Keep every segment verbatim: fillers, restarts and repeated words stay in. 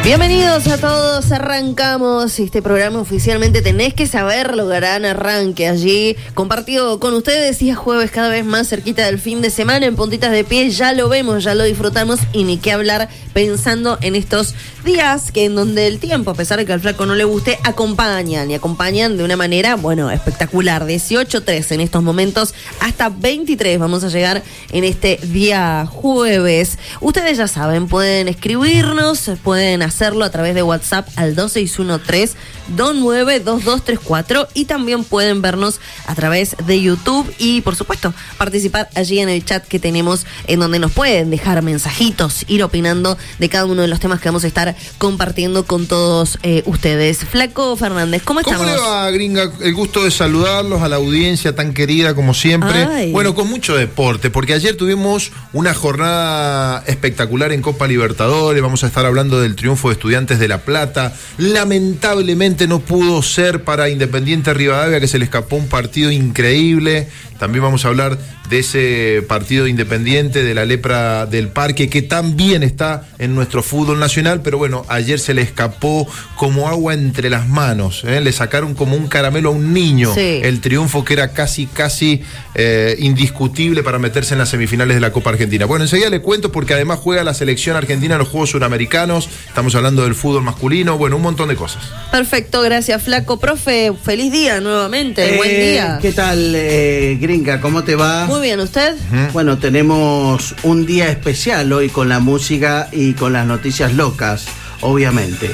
Bienvenidos a todos, arrancamos este programa oficialmente, tenés que saberlo, gran arranque allí, compartido con ustedes, y es jueves cada vez más cerquita del fin de semana, en puntitas de pie, ya lo vemos, ya lo disfrutamos, y ni qué hablar pensando en estos días que en donde el tiempo, a pesar de que al flaco no le guste, acompañan, y acompañan de una manera, bueno, espectacular, dieciocho tres en estos momentos, hasta veintitrés vamos a llegar en este día jueves. Ustedes ya saben, pueden escribirnos, pueden hacer hacerlo a través de WhatsApp al dos seis uno tres, dos nueve dos dos tres cuatro, y también pueden vernos a través de YouTube y, por supuesto, participar allí en el chat que tenemos, en donde nos pueden dejar mensajitos, ir opinando de cada uno de los temas que vamos a estar compartiendo con todos eh, ustedes. Flaco Fernández, ¿cómo estamos? ¿Cómo le va, gringa? El gusto de saludarlos, a la audiencia tan querida como siempre. Ay. Bueno, con mucho deporte, porque ayer tuvimos una jornada espectacular en Copa Libertadores. Vamos a estar hablando del triunfo de Estudiantes de La Plata. Lamentablemente no pudo ser para Independiente Rivadavia, que se le escapó un partido increíble. También vamos a hablar de ese partido de Independiente, de la Lepra del Parque, que también está en nuestro fútbol nacional, pero bueno, ayer se le escapó como agua entre las manos, ¿eh? Le sacaron como un caramelo a un niño, sí. El triunfo que era casi, casi eh, indiscutible para meterse en las semifinales de la Copa Argentina. Bueno, enseguida le cuento, porque además juega la selección argentina en los Juegos Suramericanos, estamos hablando del fútbol masculino, bueno, un montón de cosas. Perfecto, gracias, Flaco. Profe, feliz día nuevamente, eh, buen día. ¿Qué tal, eh, gringa? ¿Cómo te va? Muy bien, ¿usted? Uh-huh. Bueno, tenemos un día especial hoy con la música y con las noticias locas, obviamente.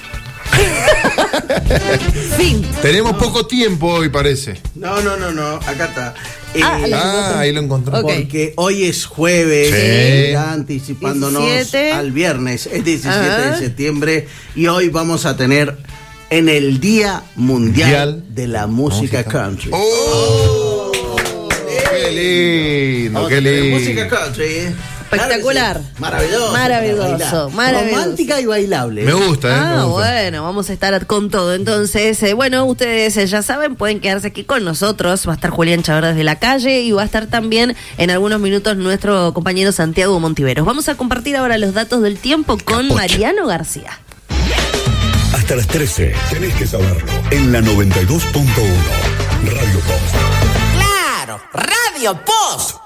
Fin. Tenemos no. poco tiempo hoy, parece. No, no, no, no, acá está. Ah, eh, ah ahí lo encontró. Okay. Porque hoy es jueves, sí. Ya anticipándonos diecisiete al viernes, es diecisiete uh-huh. de septiembre, y hoy vamos a tener en el Día Mundial, Mundial. de la Música, música. Country. ¡Oh! ¡Qué lindo! ¡Qué lindo! Música country. Espectacular. Maravilloso. Maravilloso. Maravilloso. Romántica y bailable. Me gusta, ¿eh? Ah, me gusta. Bueno, vamos a estar con todo. Entonces, eh, bueno, ustedes eh, ya saben, pueden quedarse aquí con nosotros. Va a estar Julián Chaver desde la calle, y va a estar también en algunos minutos nuestro compañero Santiago Montiveros. Vamos a compartir ahora los datos del tiempo con Capocha. Mariano García. Hasta las trece, tenés que saberlo. En la noventa y dos punto uno, Radio Post. ¡Claro! ¡Radio Post!